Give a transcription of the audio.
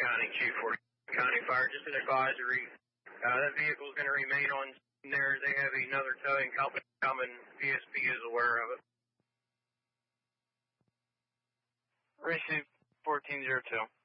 County, Chief Fort County Fire. Just an advisory. That vehicle is going to remain on there. They have another towing company coming. PSP is aware of it. Receive 1402.